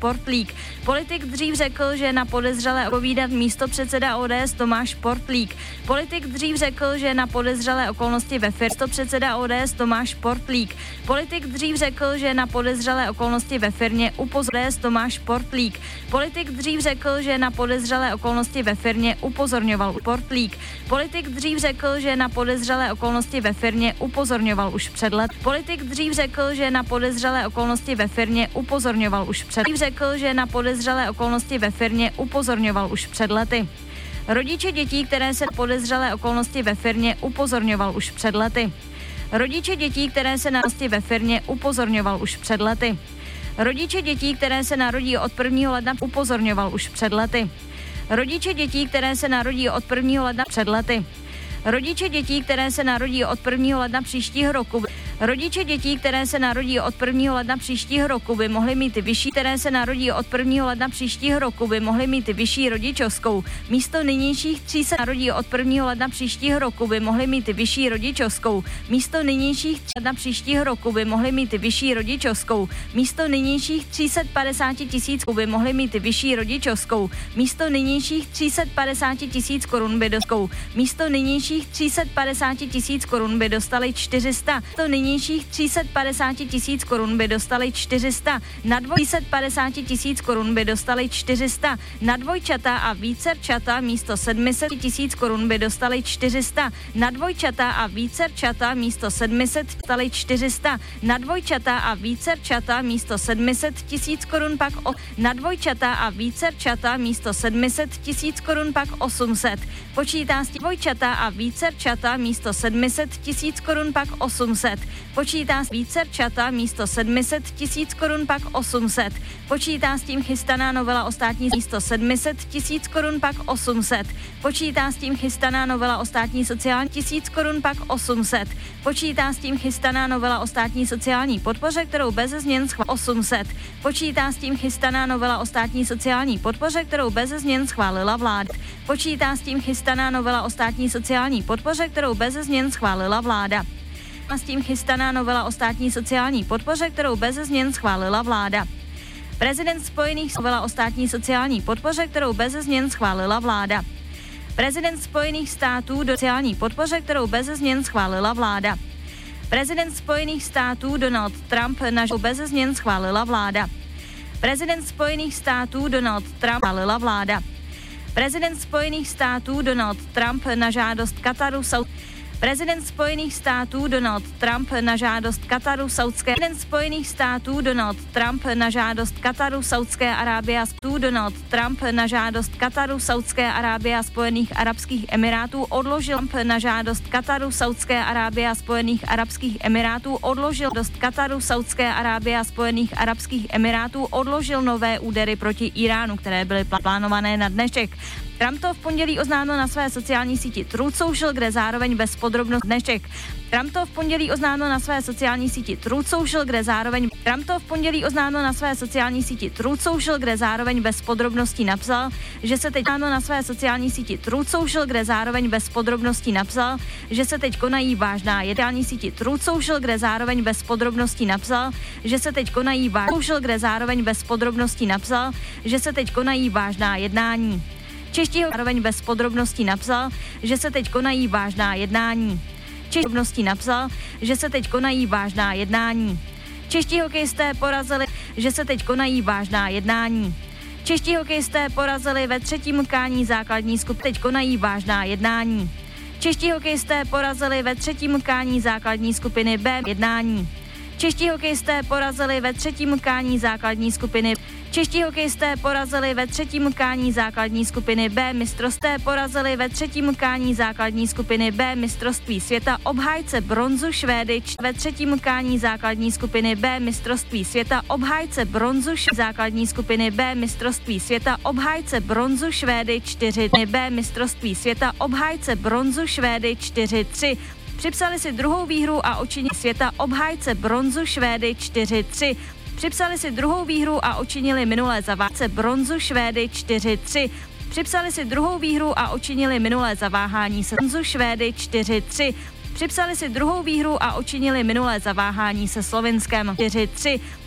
Športlík. Politik dřív řekl, že na podezřelé odpovídat místopředseda ODS Tomáš Športlík. Politik dřív řekl, že na podezřelé okolnosti ve firmě místopředseda ODS Tomáš Športlík. Politik dřív řekl, že na podezřelé okolnosti ve firmě upozorňoval Tomáš Športlík. Politik dřív řekl, že na podezřelé okolnosti ve firmě upozorňoval Športlík. Politik dřív řekl, že na podezřelé okolnosti ve firmě upozorňoval už před lety. Politik dřív řekl, že na podezřelé okolnosti ve firmě upozorňoval už před lety. Řekl, že na podezřelé okolnosti ve firmě upozorňoval už před lety. Rodiče dětí, které se na podezřelé okolnosti ve firmě upozorňoval už před lety. Rodiče dětí, které se narodí ve firmě upozorňoval už před lety. Rodiče dětí, které se narodí od 1. ledna upozorňoval už před lety. Rodiče dětí, které se narodí od 1. ledna před lety. Rodiče dětí, které se narodí od 1. ledna příštího roku. Rodiče dětí, které se narodí od 1. ledna příštího roku by mohly mít vyšší, které se narodí od 1. ledna příštího roku by mohly mít vyšší rodičovskou. Místo nynějších 3 se narodí od 1. ledna příštího roku by mohly mít vyšší rodičovskou. Místo nynějších 3 ledna příštího roku by mohly mít vyšší rodičovskou. Místo nynějších 350 tisíc by mohly mít vyšší rodičovskou. Místo nynějších 350 tisíc korun by dostou. Místo nynějších 350 tisíc korun by dostali 400. To nynějších 350 tisíc korun by dostali 400. Na 250 tisíc korun by dostali 400. Na dvojčata a vícerčata místo 700 tisíc korun by dostali 400. Na dvojčata a vícerčata místo 700 dostali 400. Na dvojčata a vícerčata místo 700 tisíc korun pak na dvojčata a vícerčata místo 700 tisíc korun pak 800. Počítá s dvojčata a vícerčata místo 700 tisíc korun pak 800. Počítá s vícerčata místo 700 tisíc korun pak 800. Počítá s tím chystaná novela o státní místo 700 tisíc korun pak 800. Počítá s tím chystaná novela o státní sociální tisíc korun pak 800. Počítá s tím chystaná novela o státní sociální podpoře, kterou bez změn 800. Počítá s tím chystaná novela o státní sociální podpoře, kterou bez změn schválila vláda. Počítá s tím chystaná novela o státní sociální podpoře, kterou bez změn schválila vláda. A s tím chystaná novela o státní sociální podpoře, kterou bez změn schválila vláda. Prezident Spojených novela o státní sociální podpoře, kterou bez změn schválila vláda. Prezident Spojených států do sociální podpoře, kterou bez změn schválila vláda. Prezident Spojených států Donald Trump na bez změn schválila vláda. Prezident Spojených států Donald Trump schválila vláda. Prezident Spojených států Donald Trump na žádost Kataru Prezident Spojených států Donald Trump na žádost Kataru Saudské prezident Spojených států Donald Trump na žádost Kataru Saudské Arábie a Donald Trump na žádost Kataru Saudské Arábie a Spojených arabských emirátů odložil Trump na žádost Kataru Saudské Arábie a Spojených arabských emirátů odložil dost Kataru Saudské Arábie a Spojených arabských emirátů odložil nové údery proti Iránu, které byly plánované na dnešek. Trump to v pondělí oznámil na své sociální síti Truth Social, kde zároveň bez podrobností dnešek. Trump to v pondělí oznámil na své sociální síti Truth Social, kde zároveň Trump to v pondělí oznámil na své sociální síti Truth Social, kde zároveň bez podrobností napsal, že se teď na své sociální síti Truth Social, kde zároveň bez podrobností napsal, že se teď konají vážná jednání síti Truth Social, kde zároveň bez podrobností napsal, že se teď konají vážná kde zároveň bez podrobností napsal, že se teď konají vážná jednání. Čeští zároveň bez podrobností napsal, že se teď konají vážná jednání. Čeští napsal, že se teď konají vážná jednání. Čeští hokejisté porazili, že se teď konají vážná jednání. Čeští hokejisté porazili ve třetím utkání základní skupiny, teď konají vážná jednání. Čeští hokejisté porazili ve třetím utkání základní skupiny B jednání. Čeští hokejisté porazili ve třetím utkání základní skupiny. Čeští hokejisté porazili ve třetím utkání základní skupiny B mistrovství porazili ve třetím utkání základní skupiny B mistrovství světa obhájce bronzu Švédy ve třetím utkání základní skupiny B mistrovství světa obhájce bronzu základní skupiny B mistrovství světa obhájce bronzu Švédy 4 B mistrovství světa obhájce bronzu Švédy 4-3. Připsali si druhou výhru a učinili světa obhájce bronzu Švédy 4-3. Připsali si druhou výhru a učinili minulé zaváhání bronzu Švédy 4-3. Připsali si druhou výhru a učinili minulé zaváhání se bronzu Švédy 4-3. Připsali si druhou výhru a učinili minulé zaváhání se Slovinskem 4-3.